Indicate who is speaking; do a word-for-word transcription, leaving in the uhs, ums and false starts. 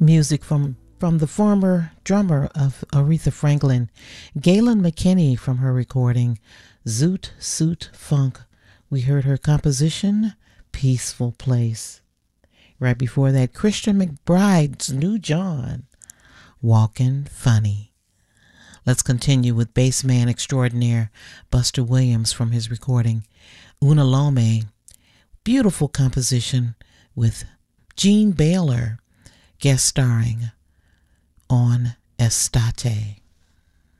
Speaker 1: Music from, from the former drummer of Aretha Franklin, Galen McKinney, from her recording Zoot Suit Funk. We heard her composition, Peaceful Place. Right before that, Christian McBride's New John, Walkin' Funny. Let's continue with bassman extraordinaire Buster Williams from his recording Una Lome. Beautiful composition with Gene Baylor guest starring on Estate.